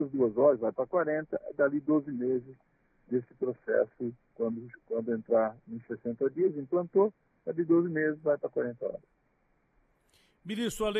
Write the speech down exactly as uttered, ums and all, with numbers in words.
duas horas vai para quarenta, dali doze meses desse processo, quando, quando entrar em sessenta dias, implantou, dali doze meses vai para quarenta horas. Ministro, além